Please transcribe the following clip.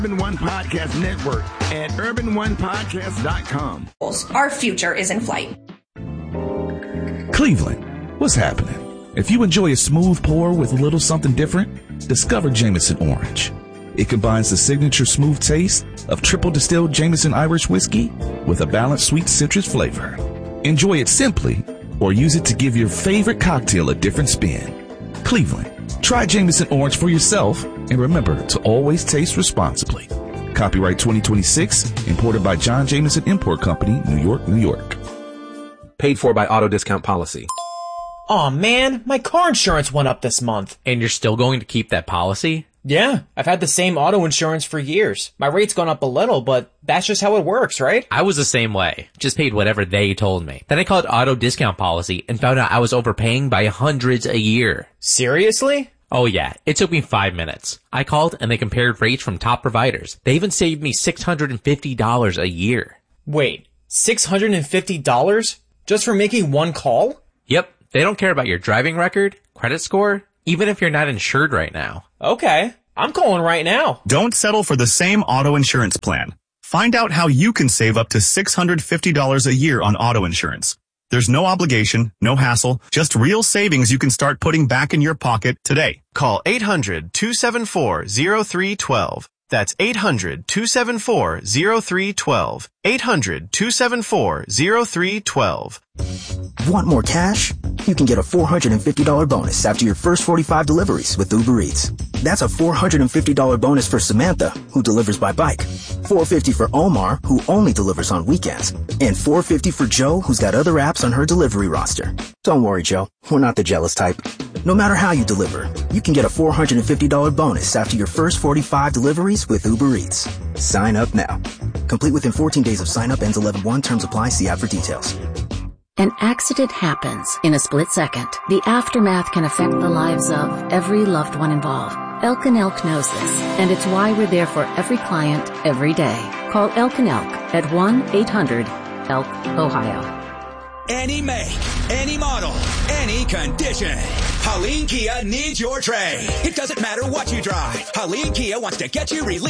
Urban One Podcast Network at urbanonepodcast.com. Our future is in flight. Cleveland, what's happening? If you enjoy a smooth pour with a little something different, discover Jameson Orange. It combines the signature smooth taste of triple distilled Jameson Irish whiskey with a balanced sweet citrus flavor. Enjoy it simply or use it to give your favorite cocktail a different spin. Cleveland, try Jameson Orange for yourself and remember to always taste responsibly. Copyright 2026, imported by John Jameson Import Company, New York, New York. Paid for by Auto Discount Policy. Aw, man, my car insurance went up this month. And you're still going to keep that policy? Yeah, I've had the same auto insurance for years. My rate's gone up a little, but that's just how it works, right? I was the same way. Just paid whatever they told me. Then I called Auto Discount Policy and found out I was overpaying by hundreds a year. Seriously? Oh yeah, it took me 5 minutes. I called and they compared rates from top providers. They even saved me $650 a year. Wait, $650? Just for making one call? Yep, they don't care about your driving record, credit score, even if you're not insured right now. Okay, I'm calling right now. Don't settle for the same auto insurance plan. Find out how you can save up to $650 a year on auto insurance. There's no obligation, no hassle, just real savings you can start putting back in your pocket today. Call 800-274-0312. That's 800-274-0312. 800-274-0312. Want more cash? You can get a $450 bonus after your first 45 deliveries with Uber Eats. That's a $450 bonus for Samantha, who delivers by bike. $450 for Omar, who only delivers on weekends. And $450 for Joe, who's got other apps on her delivery roster. Don't worry, Joe. We're not the jealous type. No matter how you deliver, you can get a $450 bonus after your first 45 deliveries with Uber Eats. Sign up now. Complete within 14 days of sign up. Ends 11/1. Terms apply. See app for details. An accident happens in a split second. The aftermath can affect the lives of every loved one involved. Elk & Elk knows this, and it's why we're there for every client, every day. Call Elk & Elk at 1-800-ELK-OHIO. Any make, any model, any condition. Haleen Kia needs your trade. It doesn't matter what you drive. Haleen Kia wants to get you released.